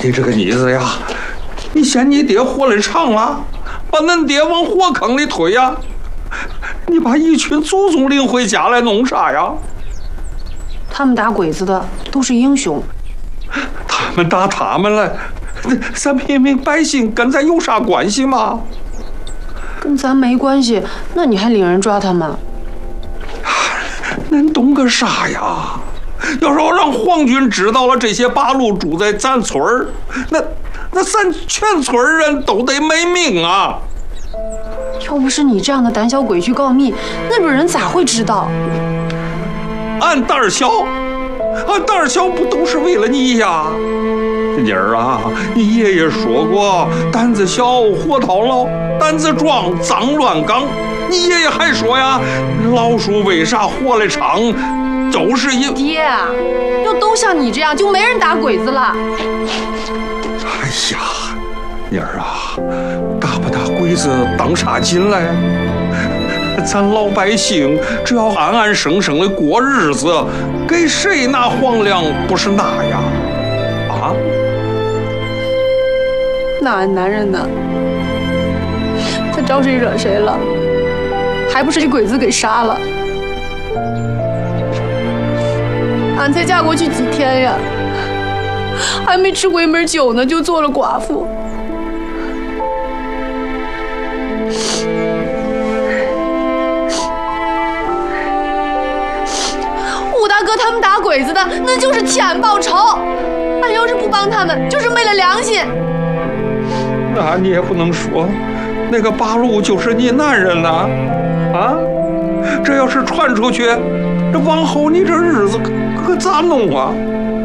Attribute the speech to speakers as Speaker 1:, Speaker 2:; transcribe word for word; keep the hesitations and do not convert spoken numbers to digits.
Speaker 1: 的这个妮子呀，你嫌你爹活得长啊，把恁爹往火坑里推呀！你把一群祖宗领回家来弄啥呀？
Speaker 2: 他们打鬼子的都是英雄，
Speaker 1: 他们打他们了，咱平民百姓跟咱有啥关系吗？
Speaker 2: 跟咱没关系，那你还领人抓他们？
Speaker 1: 恁懂个啥呀？要是要让皇军知道了这些八路住在咱村儿，那那咱全村人都得没命啊！
Speaker 2: 要不是你这样的胆小鬼去告密，那边人咋会知道？
Speaker 1: 俺胆儿小，俺胆儿小不都是为了你呀？妮儿啊，你爷爷说过，胆子小活套牢，胆子壮脏乱岗。你爷爷还说呀，老鼠为啥活得长，都是因……
Speaker 2: 爹，要都像你这样，就没人打鬼子了。
Speaker 1: 哎呀，妮儿啊，打不打鬼子当啥紧了呀？咱老百姓只要安安生生的过日子，给谁拿皇粮不是拿呀？啊？
Speaker 2: 那俺男人呢？他招谁惹谁了？还不是给鬼子给杀了？俺才嫁过去几天呀，还没吃回门酒呢，就做了寡妇。武大哥他们打鬼子的，那就是欠报仇。俺要是不帮他们，就是昧了良心。
Speaker 1: 那你也不能说，那个八路就是你男人呐，啊？这要是传出去，这往后你这日子可可咋弄啊？